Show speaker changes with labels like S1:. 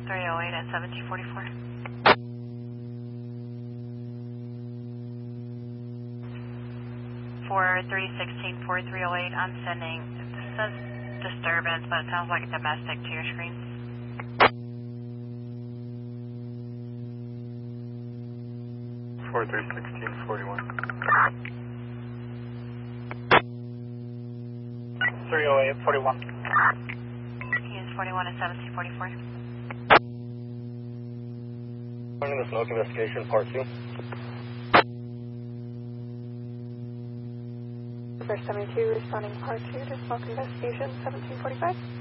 S1: 308 at 1744. 4316-4308, I'm sending, this says disturbance, but it sounds like a domestic to your screen.
S2: Four 316-41.
S3: 308, 41.
S1: Use 41 at 1744.
S4: Running the smoke investigation, part 2.
S5: First 72, responding part 2 to smoke investigation, 1745.